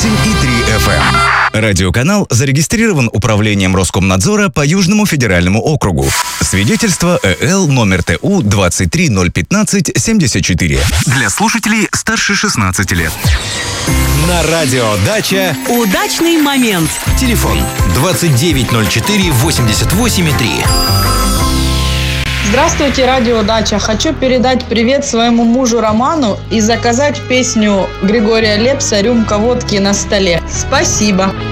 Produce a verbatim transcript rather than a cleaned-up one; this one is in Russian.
восемь и три эф эм. Радиоканал зарегистрирован Управлением Роскомнадзора по Южному федеральному округу. Свидетельство ЭЛ номер ТУ двадцать три ноль пятнадцать семьдесят четыре. Для слушателей старше шестнадцати лет. На радио «Дача» удачный момент. Телефон двадцать девять ноль четыре восемьдесят восемь и три. Здравствуйте, радио «Дача». Хочу передать привет своему мужу Роману и заказать песню Григория Лепса «Рюмка водки на столе». Спасибо.